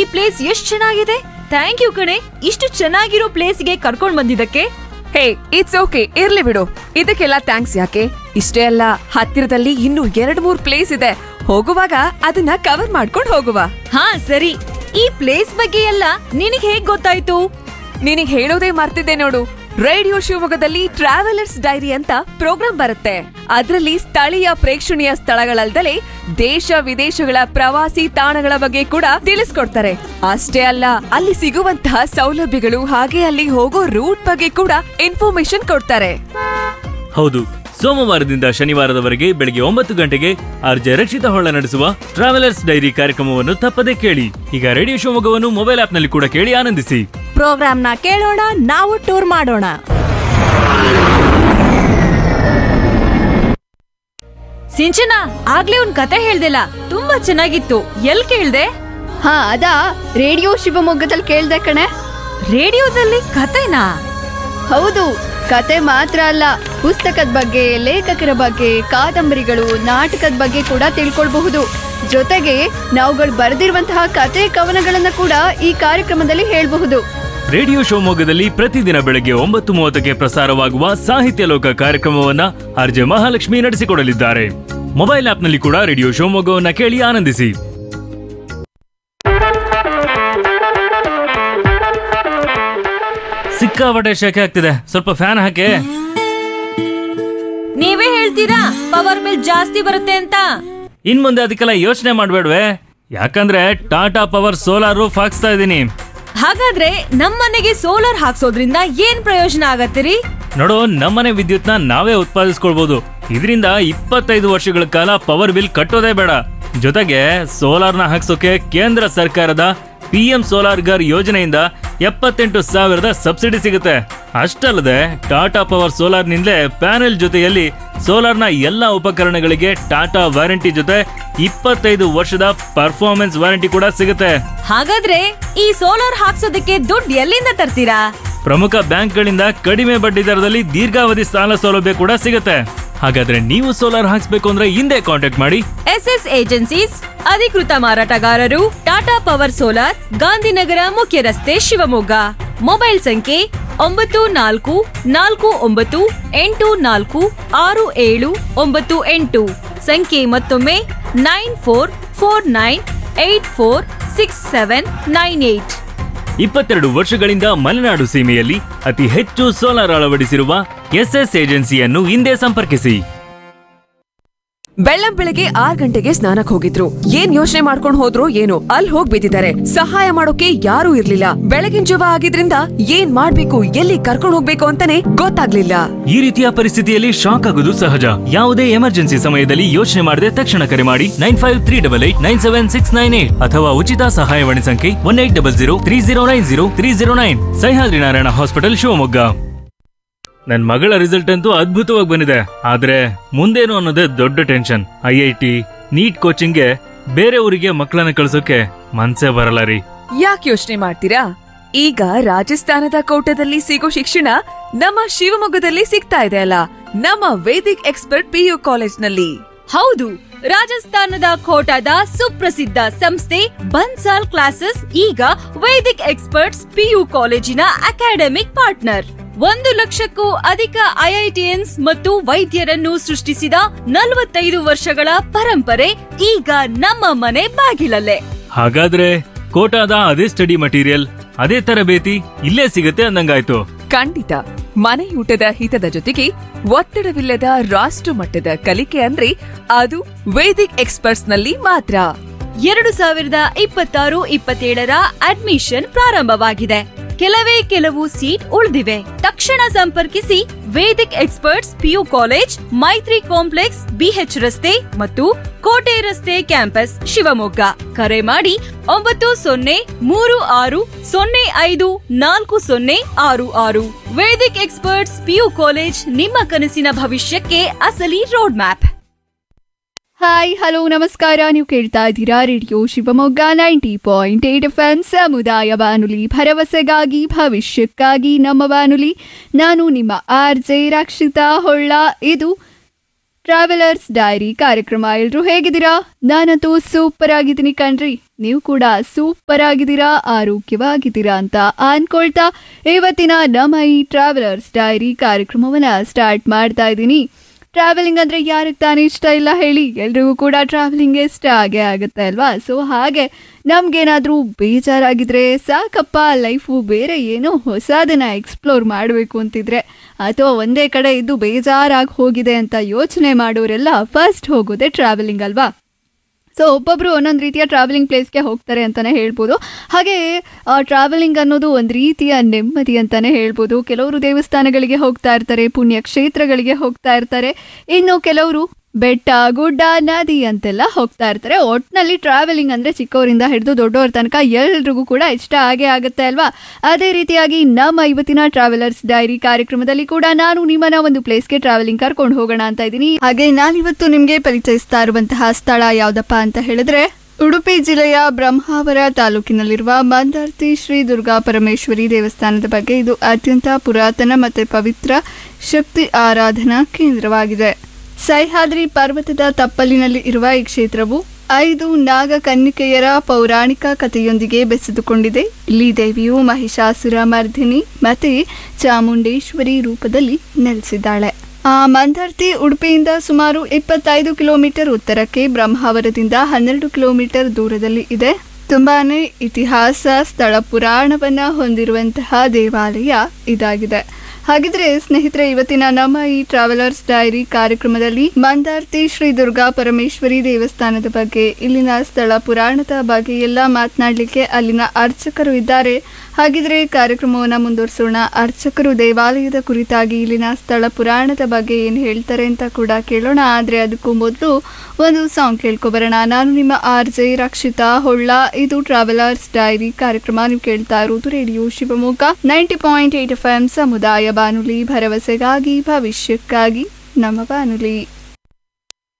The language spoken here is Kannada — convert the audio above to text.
ಪ್ಲೇಸ್ ಎಷ್ಟ್ ಚೆನ್ನಾಗಿದೆ. ಥ್ಯಾಂಕ್ ಯು ಕಣೆ, ಇಷ್ಟು ಚೆನ್ನಾಗಿರೋ ಪ್ಲೇಸ್ಗೆ ಕರ್ಕೊಂಡ್ ಬಂದಿದ್ದಕ್ಕೆ. ಹೇ, ಇಟ್ಸ್ ಓಕೆ, ಇರ್ಲಿ ಬಿಡು. ಇದಕ್ಕೆಲ್ಲ ಥ್ಯಾಂಕ್ಸ್ ಯಾಕೆ? ಇಷ್ಟೇ ಅಲ್ಲ, ಹತ್ತಿರದಲ್ಲಿ ಇನ್ನೂ 2-3 ಪ್ಲೇಸ್ ಇದೆ. ಹೋಗುವಾಗ ಅದನ್ನ ಕವರ್ ಮಾಡ್ಕೊಂಡು ಹೋಗುವ. ಹಾ ಸರಿ, ಈ ಪ್ಲೇಸ್ ಬಗ್ಗೆ ಎಲ್ಲ ನಿನಗ್ ಹೇಗ್ ಗೊತ್ತಾಯ್ತು? ನಿನಗ್ ಹೇಳೋದೇ ಮರ್ತಿದ್ದೆ ನೋಡು. ರೇಡಿಯೋ ಶಿವಮೊಗ್ಗದಲ್ಲಿ ಟ್ರಾವೆಲರ್ಸ್ ಡೈರಿ ಅಂತ ಪ್ರೋಗ್ರಾಂ ಬರುತ್ತೆ. ಅದರಲ್ಲಿ ಸ್ಥಳೀಯ ಪ್ರೇಕ್ಷಣೀಯ ಸ್ಥಳಗಳಲ್ದಲೇ ದೇಶ ವಿದೇಶಗಳ ಪ್ರವಾಸಿ ತಾಣಗಳ ಬಗ್ಗೆ ಕೂಡ ತಿಳಿಸ್ಕೊಡ್ತಾರೆ. ಅಷ್ಟೇ ಅಲ್ಲ, ಅಲ್ಲಿ ಸಿಗುವಂತಹ ಸೌಲಭ್ಯಗಳು ಹಾಗೆ ಅಲ್ಲಿ ಹೋಗೋ ರೂಟ್ ಬಗ್ಗೆ ಕೂಡ ಇನ್ಫಾರ್ಮೇಶನ್ ಕೊಡ್ತಾರೆ. ಹೌದು, ಸೋಮವಾರದಿಂದ ಶನಿವಾರದವರೆಗೆ ಬೆಳಗ್ಗೆ 9 ಗಂಟೆಗೆ ಆರ್ಜೆ ರಕ್ಷಿತಾ ಹೊಳ್ಳ ನಡೆಸುವ ಟ್ರಾವೆಲರ್ಸ್ ಡೈರಿ ಕಾರ್ಯಕ್ರಮವನ್ನು ತಪ್ಪದೇ ಕೇಳಿ. ಈಗ ರೇಡಿಯೋ ಶಿವಮೊಗ್ಗವನ್ನು ಮೊಬೈಲ್ ಆಪ್ನಲ್ಲಿ ಕೂಡ ಕೇಳಿ ಆನಂದಿಸಿ. ಪ್ರೋಗ್ರಾಮ್ನ ಕೇಳೋಣ, ನಾವು ಟೂರ್ ಮಾಡೋಣ. ಸಿಂಚನ, ಆಗ್ಲೇ ಒಂದ್ ಕತೆ ಹೇಳ್ದಿಲ್ಲ, ತುಂಬಾ ಚೆನ್ನಾಗಿತ್ತು. ಎಲ್ ಕೇಳ್ದೆ? ಹಾ, ಅದಾ ರೇಡಿಯೋ ಶಿವಮೊಗ್ಗದಲ್ಲಿ ಕೇಳ್ದೆ ಕಣೆ. ರೇಡಿಯೋದಲ್ಲಿ ಕತೆನಾ? ಹೌದು, ಕತೆ ಮಾತ್ರ ಅಲ್ಲ, ಪುಸ್ತಕದ ಬಗ್ಗೆ, ಲೇಖಕರ ಬಗ್ಗೆ, ಕಾದಂಬರಿಗಳು, ನಾಟಕದ ಬಗ್ಗೆ ಕೂಡ ತಿಳ್ಕೊಳ್ಬಹುದು. ಜೊತೆಗೆ ನಾವುಗಳು ಬರೆದಿರುವಂತಹ ಕತೆ ಕವನಗಳನ್ನ ಕೂಡ ಈ ಕಾರ್ಯಕ್ರಮದಲ್ಲಿ ಹೇಳ್ಬಹುದು. ರೇಡಿಯೋ ಶಿವಮೊಗ್ಗದಲ್ಲಿ ಪ್ರತಿದಿನ ಬೆಳಗ್ಗೆ 9:30ಕ್ಕೆ ಪ್ರಸಾರವಾಗುವ ಸಾಹಿತ್ಯ ಲೋಕ ಕಾರ್ಯಕ್ರಮವನ್ನ ಆರ್ಜೆ ಮಹಾಲಕ್ಷ್ಮಿ ನಡೆಸಿಕೊಡಲಿದ್ದಾರೆ. ಮೊಬೈಲ್ ಆಪ್ನಲ್ಲಿ ಕೂಡ ರೇಡಿಯೋ ಶಿವಮೊಗ್ಗವನ್ನ ಕೇಳಿ ಆನಂದಿಸಿ. ಸಿಕ್ಕಾಪಟ್ಟೆ ಶೆಕೆ ಆಗ್ತಿದೆ, ಸ್ವಲ್ಪ ಫ್ಯಾನ್ ಹಾಕಿ. ನೀವೇ ಹೇಳ್ತೀರಾ ಪವರ್ ಬಿಲ್ ಜಾಸ್ತಿ ಬರುತ್ತೆ ಅಂತ? ಇನ್ ಮುಂದೆ ಅದಕ್ಕೆಲ್ಲ ಯೋಚನೆ ಮಾಡ್ಬೇಡ್ವೆ, ಯಾಕಂದ್ರೆ ಟಾಟಾ ಪವರ್ ಸೋಲಾರ್ ರೂಫ್ ಹಾಕ್ಸ್ತಾ ಇದೀನಿ. ಹಾಗಾದ್ರೆ ನಮ್ಮನೆಗೆ ಸೋಲಾರ್ ಹಾಕ್ಸೋದ್ರಿಂದ ಏನ್ ಪ್ರಯೋಜನ ಆಗತ್ತಿರಿ? ನೋಡು, ನಮ್ಮನೆ ವಿದ್ಯುತ್ನ ನಾವೇ ಉತ್ಪಾದಿಸ್ಕೊಳ್ಬಹುದು. ಇದರಿಂದ 25 ವರ್ಷಗಳ ಕಾಲ ಪವರ್ ಬಿಲ್ ಕಟ್ಟೋದೇ ಬೇಡ. ಜೊತೆಗೆ ಸೋಲಾರ್ನ ಹಾಕ್ಸೋಕೆ ಕೇಂದ್ರ ಸರ್ಕಾರದ PM ಸೋಲಾರ್ ಗರ್ ಯೋಜನೆಯಿಂದ 78,000 ಸಬ್ಸಿಡಿ ಸಿಗುತ್ತೆ. ಅಷ್ಟಲ್ಲದೆ ಟಾಟಾ ಪವರ್ ಸೋಲಾರ್ ನಿಂದಲೇ ಪ್ಯಾನೆಲ್ ಜೊತೆಯಲ್ಲಿ ಸೋಲಾರ್ನ ಎಲ್ಲಾ ಉಪಕರಣಗಳಿಗೆ ಟಾಟಾ ವಾರಂಟಿ ಜೊತೆ 25 ವರ್ಷದ ಪರ್ಫಾರ್ಮೆನ್ಸ್ ವಾರಂಟಿ ಕೂಡ ಸಿಗುತ್ತೆ. ಹಾಗಾದ್ರೆ ಈ ಸೋಲಾರ್ ಹಾಕ್ಸೋದಕ್ಕೆ ದುಡ್ಡು ಎಲ್ಲಿಂದ ತರ್ತೀರಾ? ಪ್ರಮುಖ ಬ್ಯಾಂಕ್ಗಳಿಂದ ಕಡಿಮೆ ಬಡ್ಡಿ ದರದಲ್ಲಿ ದೀರ್ಘಾವಧಿ ಸಾಲ ಸೌಲಭ್ಯ ಕೂಡ ಸಿಗುತ್ತೆ. ಹಾಗಾದ್ರೆ ನೀವು ಸೋಲಾರ್ ಹಾಕ್ಸ್ಬೇಕು ಅಂದ್ರೆ ಹಿಂದೆ ಕಾಂಟ್ಯಾಕ್ಟ್ ಮಾಡಿ. SS ಏಜೆನ್ಸೀಸ್, ಅಧಿಕೃತ ಮಾರಾಟಗಾರರು, ಟಾಟಾ ಪವರ್ ಸೋಲಾರ್, ಗಾಂಧಿನಗರ ಮುಖ್ಯ ರಸ್ತೆ, ಶಿವಮೊಗ್ಗ. ಮೊಬೈಲ್ ಸಂಖ್ಯೆ 9448466798. ಸಂಖ್ಯೆ ಮತ್ತೊಮ್ಮೆ 9449846798. 22 ವರ್ಷಗಳಿಂದ ಮಲೆನಾಡು ಸೀಮೆಯಲ್ಲಿ ಅತಿ ಹೆಚ್ಚು ಸೋಲಾರ್ ಅಳವಡಿಸಿರುವ SS ಏಜೆನ್ಸಿಯನ್ನು ಹಿಂದೆ ಸಂಪರ್ಕಿಸಿ. ಬೆಳಗ್ಗೆ 6 ಗಂಟೆಗೆ ಸ್ನಾನಕ್ ಹೋಗಿದ್ರು. ಏನ್ ಯೋಚನೆ ಮಾಡ್ಕೊಂಡ್ ಹೋದ್ರು ಏನೋ, ಅಲ್ಲಿ ಹೋಗ್ ಬಿದ್ದಿದ್ದಾರೆ. ಸಹಾಯ ಮಾಡೋಕೆ ಯಾರೂ ಇರ್ಲಿಲ್ಲ. ಬೆಳಗಿನ ಜಾವ ಆಗಿದ್ರಿಂದ ಏನ್ ಮಾಡ್ಬೇಕು, ಎಲ್ಲಿ ಕರ್ಕೊಂಡ್ ಹೋಗ್ಬೇಕು ಅಂತಾನೆ ಗೊತ್ತಾಗ್ಲಿಲ್ಲ. ಈ ರೀತಿಯ ಪರಿಸ್ಥಿತಿಯಲ್ಲಿ ಶಾಕ್ ಆಗೋದು ಸಹಜ. ಯಾವುದೇ ಎಮರ್ಜೆನ್ಸಿ ಸಮಯದಲ್ಲಿ ಯೋಚನೆ ಮಾಡದೆ ತಕ್ಷಣ ಕರೆ ಮಾಡಿ 9538897698 ಅಥವಾ ಉಚಿತ ಸಹಾಯವಾಣಿ ಸಂಖ್ಯೆ 180030903009. ಸಹ್ಯಾದ್ರಿ ನಾರಾಯಣ ಹಾಸ್ಪಿಟಲ್, ಶಿವಮೊಗ್ಗ. ನನ್ ಮಗಳ ರಿಸಲ್ಟ್ ಅಂತೂ ಅದ್ಭುತವಾಗಿ ಬಂದಿದೆ. ಆದ್ರೆ ಮುಂದೇನು ಅನ್ನೋದೇ ದೊಡ್ಡ ಟೆನ್ಷನ್. IIT, ನೀಟ್ ಕೋಚಿಂಗ್ಗೆ ಬೇರೆ ಊರಿಗೆ ಮಕ್ಕಳನ್ನ ಕಳ್ಸೋಕೆ ಮನ್ಸೇ ಬರಲ್ಲ ರೀ. ಯಾಕೆ ಯೋಚನೆ ಮಾಡ್ತೀರಾ? ಈಗ ರಾಜಸ್ಥಾನದ ಕೋಟದಲ್ಲಿ ಸಿಗೋ ಶಿಕ್ಷಣ ನಮ್ಮ ಶಿವಮೊಗ್ಗದಲ್ಲಿ ಸಿಗ್ತಾ ಇದೆ ಅಲ್ಲ, ನಮ್ಮ ವೇದಿಕ್ ಎಕ್ಸ್ಪರ್ಟ್ PU ಕಾಲೇಜ್ನಲ್ಲಿ. ಹೌದು, ರಾಜಸ್ಥಾನದ ಕೋಟಾದ ಸುಪ್ರಸಿದ್ಧ ಸಂಸ್ಥೆ ಬನ್ಸಾಲ್ ಕ್ಲಾಸಸ್ ಈಗ ವೇದಿಕ್ ಎಕ್ಸ್ಪರ್ಟ್ಸ್ PU ಕಾಲೇಜಿನ ಅಕಾಡೆಮಿಕ್ ಪಾರ್ಟ್ನರ್. 1 ಲಕ್ಷಕ್ಕೂ ಅಧಿಕ IITians ಮತ್ತು ವೈದ್ಯರನ್ನು ಸೃಷ್ಟಿಸಿದ 45 ವರ್ಷಗಳ ಪರಂಪರೆ ಈಗ ನಮ್ಮ ಮನೆ ಬಾಗಿಲಲ್ಲೇ. ಹಾಗಾದ್ರೆ ಕೋಟಾದ ಅದೇ ಸ್ಟಡಿ ಮಟೀರಿಯಲ್, ಅದೇ ತರಬೇತಿ ಇಲ್ಲೇ ಸಿಗತ್ತೆ ಅಂದಂಗಾಯ್ತು. ಖಂಡಿತ. ಮನೆಯೂಟದ ಹಿತದ ಜೊತೆಗೆ ಒತ್ತಡವಿಲ್ಲದ ರಾಷ್ಟ್ರ ಮಟ್ಟದ ಕಲಿಕೆ ಅಂದ್ರೆ ಅದು ವೇದಿಕ್ ಎಕ್ಸ್ಪರ್ಟ್ಸ್ ನಲ್ಲಿ ಮಾತ್ರ. 2026-27 ಅಡ್ಮಿಷನ್ ಪ್ರಾರಂಭವಾಗಿದೆ. ಕೆಲವು ಸೀಟ್ ಉಳಿದಿವೆ. ತಕ್ಷಣ ಸಂಪರ್ಕಿಸಿ ವೇದಿಕ್ ಎಕ್ಸ್ಪರ್ಟ್ಸ್ PU ಕಾಲೇಜ್, ಮೈತ್ರಿ ಕಾಂಪ್ಲೆಕ್ಸ್, BH ರಸ್ತೆ ಮತ್ತು ಕೋಟೆ ರಸ್ತೆ ಕ್ಯಾಂಪಸ್, ಶಿವಮೊಗ್ಗ. ಕರೆ ಮಾಡಿ 9036054066. ವೇದಿಕ್ ಎಕ್ಸ್ಪರ್ಟ್ಸ್ PU ಕಾಲೇಜ್, ನಿಮ್ಮ ಕನಸಿನ ಭವಿಷ್ಯಕ್ಕೆ ಅಸಲಿ ರೋಡ್ ಮ್ಯಾಪ್. ಹಾಯ್, ಹಲೋ, ನಮಸ್ಕಾರ. ನೀವು ಕೇಳ್ತಾ ಇದ್ದೀರಾ ರೇಡಿಯೋ ಶಿವಮೊಗ್ಗ 90.8 FM ಸಮುದಾಯ ಬಾನುಲಿ, ಭರವಸೆಗಾಗಿ ಭವಿಷ್ಯಕ್ಕಾಗಿ ನಮ್ಮ ಬಾನುಲಿ. ನಾನು ನಿಮ್ಮ RJ ರಕ್ಷಿತಾ ಹೊಳ್ಳ. ಇದು ಟ್ರಾವೆಲರ್ಸ್ ಡೈರಿ ಕಾರ್ಯಕ್ರಮ. ಎಲ್ರು ಹೇಗಿದ್ದೀರಾ? ನಾನಂತೂ ಸೂಪರ್ ಆಗಿದ್ದೀನಿ ಕಣ್ರಿ. ನೀವು ಕೂಡ ಸೂಪರ್ ಆಗಿದ್ದೀರಾ, ಆರೋಗ್ಯವಾಗಿದ್ದೀರಾ ಅಂತ ಅನ್ಕೊಳ್ತಾ ಇವತ್ತಿನ ನಮ್ಮ ಈ ಟ್ರಾವೆಲರ್ಸ್ ಡೈರಿ ಕಾರ್ಯಕ್ರಮವನ್ನ ಸ್ಟಾರ್ಟ್ ಮಾಡ್ತಾ ಇದ್ದೀನಿ. ಟ್ರಾವೆಲಿಂಗ್ ಅಂದ್ರೆ ಯಾರಿಗೆ ತಾನೇ ಇಷ್ಟ ಇಲ್ಲ ಹೇಳಿ? ಎಲ್ರಿಗೂ ಕೂಡ ಟ್ರಾವೆಲಿಂಗ್ ಇಷ್ಟ ಆಗೇ ಆಗುತ್ತೆ ಅಲ್ವಾ? ಸೊ ಹಾಗೆ ನಮ್ಗೇನಾದ್ರೂ ಬೇಜಾರಾಗಿದ್ರೆ, ಸಾಕಪ್ಪ ಲೈಫು ಬೇರೆ ಏನೋ ಹೊಸದನ್ನ ಎಕ್ಸ್ಪ್ಲೋರ್ ಮಾಡಬೇಕು ಅಂತಿದ್ರೆ, ಅಥವಾ ಒಂದೇ ಕಡೆ ಇದ್ದು ಬೇಜಾರಾಗಿ ಹೋಗಿದೆ ಅಂತ ಯೋಚನೆ ಮಾಡೋರೆಲ್ಲ ಫಸ್ಟ್ ಹೋಗೋದೇ ಟ್ರಾವೆಲಿಂಗ್ ಅಲ್ವಾ? ಸೊ ಒಬ್ಬೊಬ್ರು ಒಂದೊಂದು ರೀತಿಯ ಟ್ರಾವೆಲಿಂಗ್ ಪ್ಲೇಸ್ಗೆ ಹೋಗ್ತಾರೆ ಅಂತಲೇ ಹೇಳ್ಬೋದು. ಹಾಗೆ ಟ್ರಾವೆಲಿಂಗ್ ಅನ್ನೋದು ಒಂದು ರೀತಿಯ ನೆಮ್ಮದಿ ಅಂತಲೇ ಹೇಳ್ಬೋದು. ಕೆಲವರು ದೇವಸ್ಥಾನಗಳಿಗೆ ಹೋಗ್ತಾ ಇರ್ತಾರೆ, ಪುಣ್ಯಕ್ಷೇತ್ರಗಳಿಗೆ ಹೋಗ್ತಾ ಇರ್ತಾರೆ, ಇನ್ನು ಕೆಲವರು ಬೆಟ್ಟ ಗುಡ್ಡ ನದಿ ಅಂತೆಲ್ಲ ಹೋಗ್ತಾ ಇರ್ತಾರೆ. ಒಟ್ಟಿನಲ್ಲಿ ಟ್ರಾವೆಲಿಂಗ್ ಅಂದರೆ ಚಿಕ್ಕವರಿಂದ ಹಿಡಿದು ದೊಡ್ಡವ್ರ ತನಕ ಎಲ್ರಿಗೂ ಕೂಡ ಇಷ್ಟ ಆಗೇ ಆಗುತ್ತೆ ಅಲ್ವಾ? ಅದೇ ರೀತಿಯಾಗಿ ನಮ್ಮ ಇವತ್ತಿನ ಟ್ರಾವೆಲರ್ಸ್ ಡೈರಿ ಕಾರ್ಯಕ್ರಮದಲ್ಲಿ ಕೂಡ ನಾನು ನಿಮ್ಮನ್ನ ಒಂದು ಪ್ಲೇಸ್ಗೆ ಟ್ರಾವೆಲಿಂಗ್ ಕರ್ಕೊಂಡು ಹೋಗೋಣ ಅಂತ ಇದ್ದೀನಿ. ಹಾಗೆ ನಾನಿವತ್ತು ನಿಮಗೆ ಪರಿಚಯಿಸ್ತಾ ಇರುವಂತಹ ಸ್ಥಳ ಯಾವುದಪ್ಪ ಅಂತ ಹೇಳಿದ್ರೆ, ಉಡುಪಿ ಜಿಲ್ಲೆಯ ಬ್ರಹ್ಮಾವರ ತಾಲೂಕಿನಲ್ಲಿರುವ ಮಂದಾರ್ತಿ ಶ್ರೀ ದುರ್ಗಾ ಪರಮೇಶ್ವರಿ ದೇವಸ್ಥಾನದ ಬಗ್ಗೆ. ಇದು ಅತ್ಯಂತ ಪುರಾತನ ಮತ್ತು ಪವಿತ್ರ ಶಕ್ತಿ ಆರಾಧನಾ ಕೇಂದ್ರವಾಗಿದೆ. ಸಹ್ಯಾದ್ರಿ ಪರ್ವತದ ತಪ್ಪಲಿನಲ್ಲಿ ಇರುವ ಈ ಕ್ಷೇತ್ರವು 5 ನಾಗಕನ್ನಿಕೆಯರ ಪೌರಾಣಿಕ ಕಥೆಯೊಂದಿಗೆ ಬೆಸೆದುಕೊಂಡಿದೆ. ಇಲ್ಲಿ ದೇವಿಯು ಮಹಿಷಾಸುರ ಮರ್ದಿನಿ ಮತ್ತೆ ಚಾಮುಂಡೇಶ್ವರಿ ರೂಪದಲ್ಲಿ ನೆಲೆಸಿದ್ದಾಳೆ. ಮಂದಾರ್ತಿ ಉಡುಪಿಯಿಂದ ಸುಮಾರು 25 ಕಿಲೋಮೀಟರ್ ಉತ್ತರಕ್ಕೆ, ಬ್ರಹ್ಮಾವರದಿಂದ 12 ಕಿಲೋಮೀಟರ್ ದೂರದಲ್ಲಿ ಇದೆ. ತುಂಬಾನೇ ಇತಿಹಾಸ, ಸ್ಥಳ ಪುರಾಣವನ್ನ ಹೊಂದಿರುವಂತಹ ದೇವಾಲಯ ಇದಾಗಿದೆ. ಹಾಗಿದ್ರೆ ಸ್ನೇಹಿತರೆ, ಇವತ್ತಿನ ನಮ್ಮ ಈ ಟ್ರಾವೆಲರ್ಸ್ ಡೈರಿ ಕಾರ್ಯಕ್ರಮದಲ್ಲಿ ಮಂದಾರ್ತಿ ಶ್ರೀ ದುರ್ಗಾ ಪರಮೇಶ್ವರಿ ದೇವಸ್ಥಾನದ ಬಗ್ಗೆ, ಇಲ್ಲಿನ ಸ್ಥಳ ಪುರಾಣದ ಬಗ್ಗೆ ಎಲ್ಲ ಮಾತನಾಡಲಿಕ್ಕೆ ಅಲ್ಲಿನ ಅರ್ಚಕರು ಇದ್ದಾರೆ. ಹಾಗಿದ್ರೆ ಕಾರ್ಯಕ್ರಮವನ್ನು ಮುಂದುವರಿಸೋಣ. ಅರ್ಚಕರು ದೇವಾಲಯದ ಕುರಿತಾಗಿ, ಇಲ್ಲಿನ ಸ್ಥಳ ಪುರಾಣದ ಬಗ್ಗೆ ಏನು ಹೇಳ್ತಾರೆ ಅಂತ ಕೂಡ ಕೇಳೋಣ. ಆದರೆ ಅದಕ್ಕೂ ಮೊದಲು ಒಂದು ಸಾಂಗ್ ಕೇಳ್ಕೊಬರೋಣ. ನಾನು ನಿಮ್ಮ RJ ರಕ್ಷಿತಾ ಹೊಳ್ಳ. ಇದು ಟ್ರಾವೆಲರ್ಸ್ ಡೈರಿ ಕಾರ್ಯಕ್ರಮ. ನೀವು ಕೇಳ್ತಾ ಇರೋದು ರೇಡಿಯೋ ಶಿವಮೊಗ್ಗ 90.8 FM ಸಮುದಾಯ ಬಾನುಲಿ, ಭರವಸೆಗಾಗಿ ಭವಿಷ್ಯಕ್ಕಾಗಿ ನಮ್ಮ ಬಾನುಲಿ.